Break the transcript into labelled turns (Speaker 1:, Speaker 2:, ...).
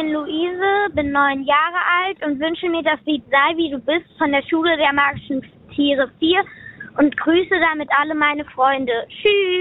Speaker 1: bin Luise, bin 9 Jahre alt und wünsche mir das Lied Sei wie du bist von der Schule der magischen Tiere 4 und grüße damit alle meine Freunde. Tschüss!